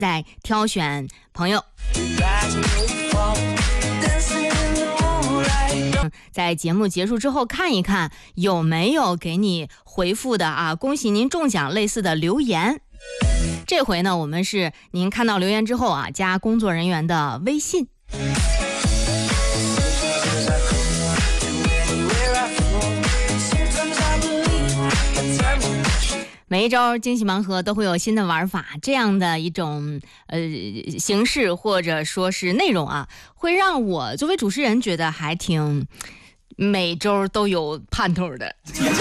在挑选朋友。在节目结束之后看一看有没有给你回复的啊，恭喜您中奖类似的留言。这回呢，我们是您看到留言之后啊，加工作人员的微信。每一周惊喜盲盒都会有新的玩法，这样的一种形式或者说是内容啊，会让我作为主持人觉得还挺每周都有盼头的。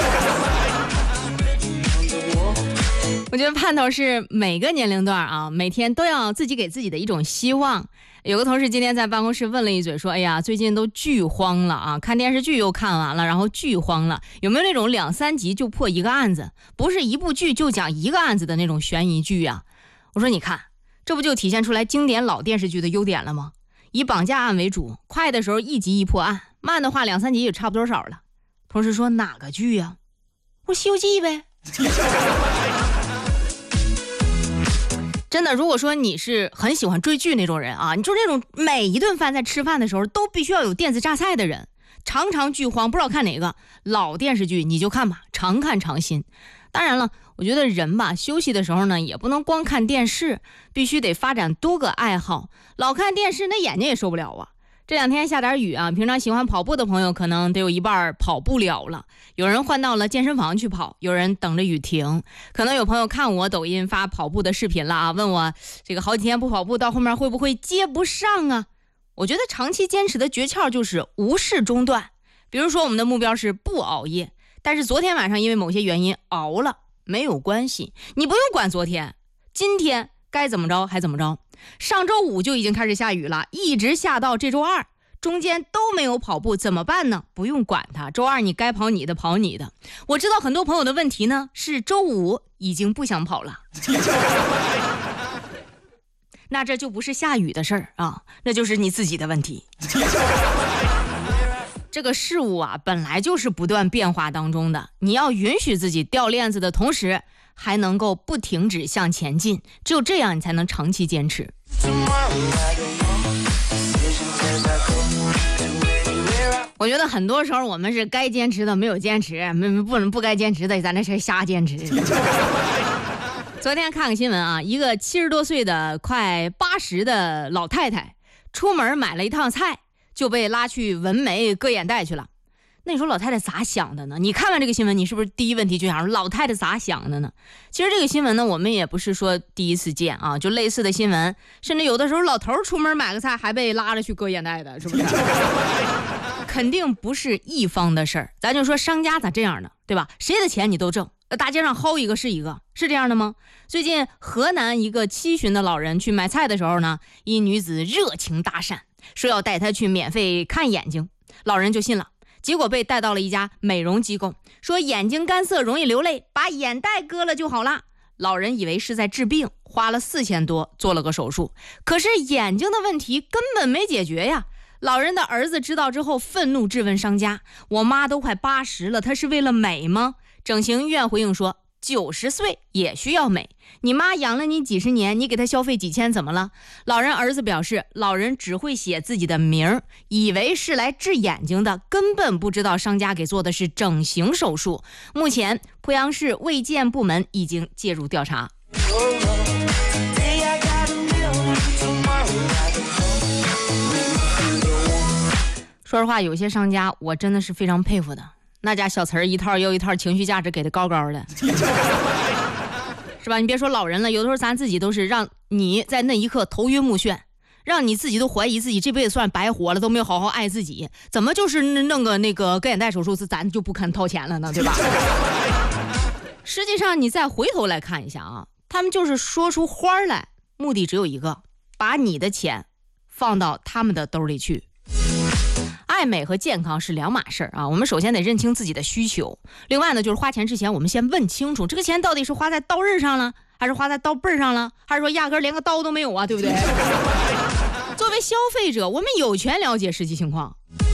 我觉得盼头是每个年龄段啊，每天都要自己给自己的一种希望。有个同事今天在办公室问了一嘴，说：“哎呀，最近都剧荒了啊，看电视剧又看完了，然后剧荒了，有没有那种2、3集就破一个案子，不是一部剧就讲一个案子的那种悬疑剧呀？”我说：“你看，这不就体现出来经典老电视剧的优点了吗？以绑架案为主，快的时候1集1破案，慢的话2、3集也差不多少了。”同事说：“哪个剧呀？”我说：“西游记呗。”真的，如果说你是很喜欢追剧那种人啊，你就是那种每一顿饭在吃饭的时候都必须要有电子榨菜的人，常常剧荒，不知道看哪个老电视剧你就看吧，常看常新。当然了，我觉得人吧，休息的时候呢，也不能光看电视，必须得发展多个爱好。老看电视那眼睛也受不了啊。这2天下点雨啊，平常喜欢跑步的朋友可能得有一半跑不了了。有人换到了健身房去跑，有人等着雨停。可能有朋友看我抖音发跑步的视频了啊，问我这个好几天不跑步，到后面会不会接不上啊？我觉得长期坚持的诀窍就是无视中断。比如说我们的目标是不熬夜，但是昨天晚上因为某些原因熬了，没有关系，你不用管昨天，今天该怎么着还怎么着。上周5就已经开始下雨了，一直下到这周2，中间都没有跑步，怎么办呢？不用管它，周2你该跑你的跑你的。我知道很多朋友的问题呢是周5已经不想跑了那这就不是下雨的事儿啊，那就是你自己的问题这个事物啊本来就是不断变化当中的，你要允许自己掉链子的同时还能够不停止向前进，只有这样你才能长期坚持。我觉得很多时候我们是该坚持的没有坚持，不该坚持的咱这是瞎坚持昨天看个新闻啊，一个70多岁的快80的老太太出门买了一趟菜，就被拉去纹眉割眼袋去了。那你说老太太咋想的呢？你看完这个新闻，你是不是第一问题就想说老太太咋想的呢？其实这个新闻呢，我们也不是说第一次见啊，就类似的新闻，甚至有的时候老头出门买个菜还被拉着去割眼袋的，是不是？肯定不是一方的事儿。咱就说商家咋这样呢？对吧？谁的钱你都挣，大街上薅一个是一个，是这样的吗？最近河南一个70的老人去买菜的时候呢，一女子热情搭讪，说要带他去免费看眼睛，老人就信了。结果被带到了一家美容机构，说眼睛干涩容易流泪，把眼袋割了就好了。老人以为是在治病，花了4000多做了个手术，可是眼睛的问题根本没解决呀。老人的儿子知道之后愤怒质问商家，我妈都快80了，她是为了美吗？整形医院回应说90岁也需要美，你妈养了你几十年，你给她消费几千怎么了？老人儿子表示，老人只会写自己的名，以为是来治眼睛的，根本不知道商家给做的是整形手术。目前濮阳市卫健部门已经介入调查。说实话，有些商家我真的是非常佩服的，那家小词儿一套又一套，情绪价值给的高高的是吧？你别说老人了，有的时候咱自己都是让你在那一刻头晕目眩，让你自己都怀疑自己这辈子算白活了，都没有好好爱自己，怎么就是弄个那个割眼袋手术咱就不肯掏钱了呢，对吧？实际上你再回头来看一下啊，他们就是说出花来，目的只有一个，把你的钱放到他们的兜里去。爱美和健康是两码事啊，我们首先得认清自己的需求。另外呢，就是花钱之前我们先问清楚，这个钱到底是花在刀刃上了，还是花在刀背上了，还是说压根连个刀都没有啊，对不对？作为消费者，我们有权了解实际情况。